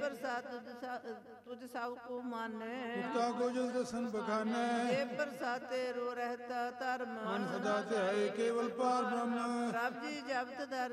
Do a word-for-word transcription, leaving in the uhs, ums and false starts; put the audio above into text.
ਪ੍ਰਸਾਦ ਤੁਧ ਸਾ- ਤੁਝ ਸਭ ਕੋ ਮਾਨੈ ਮੁਕਤਾ ਕੋ ਜਿਸ ਦਸਨ ਬਖਾਨੈ ਜੇ ਪ੍ਰਸਾਦ ਤੇ ਰੋ ਰਹਿਤਾ ਧਰਮ ਮਨ ਸਦਾ ਧਿਆਏ ਕੇਵਲ ਪਾਰ ਬ੍ਰਹਮ ਪ੍ਰਭ ਜੀ ਜਪਤ ਦਰ